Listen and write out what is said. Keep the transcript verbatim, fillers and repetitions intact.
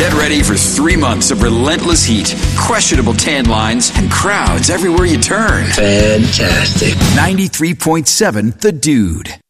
Get ready for three months of relentless heat, questionable tan lines, and crowds everywhere you turn. Fantastic. ninety-three point seven The Dude.